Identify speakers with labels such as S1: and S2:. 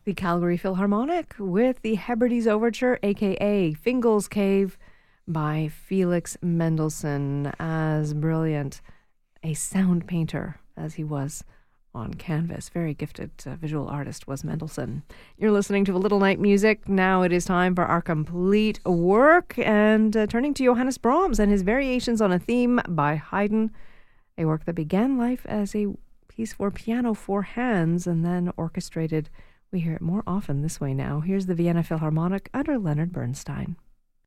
S1: The Calgary Philharmonic with the Hebrides Overture, a.k.a. Fingal's Cave, by Felix Mendelssohn. As brilliant a sound painter as he was on canvas. Very gifted visual artist was Mendelssohn. You're listening to A Little Night Music. Now it is time for our complete work, and turning to Johannes Brahms and his Variations on a Theme by Haydn, a work that began life as a piece for piano for hands and then orchestrated. We hear it more often this way now. Here's the Vienna Philharmonic under Leonard Bernstein.